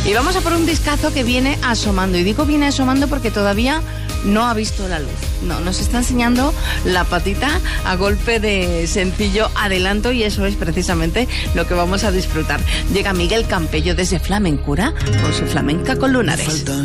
Y vamos a por un discazo que viene asomando. Y digo viene asomando porque todavía no ha visto la luz. No, nos está enseñando la patita a golpe de sencillo adelanto y eso es precisamente lo que vamos a disfrutar. Llega Miguel Campello desde Flamencura con su Flamenca con Lunares.